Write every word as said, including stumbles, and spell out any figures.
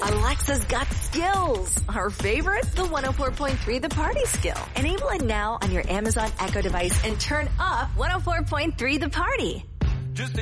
Alexa's got skills. Our favorite? The one oh four point three The Party skill. Enable it now on your Amazon Echo device and turn up one oh four point three The Party. Just